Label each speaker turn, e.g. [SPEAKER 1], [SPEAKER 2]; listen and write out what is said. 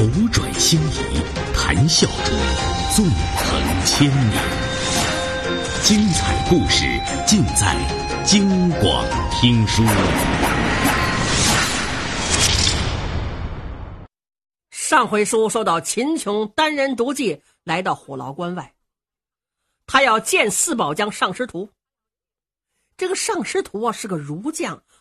[SPEAKER 1] 斗转星移，谈笑中纵横千年。精彩故事尽在京广听书。
[SPEAKER 2] 上回书说到秦琼单人独骑来到虎牢关外，他要见四宝江尚师徒。这个尚师徒是个儒将，